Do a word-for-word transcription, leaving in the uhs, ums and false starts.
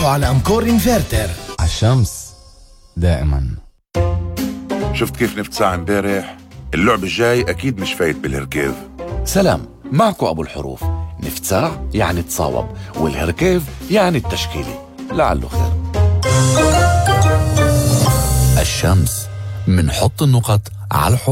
روحوا على أمكور انفرتر. عالشمس دائما. شفت كيف نفتسع امبارح؟ اللعب الجاي أكيد مش فايت بالهركيف. سلام، معكو أبو الحروف. نفتسع يعني تصاوب، والهركيف يعني التشكيلي، لعله خير. الشمس، منحط النقط على الحروف.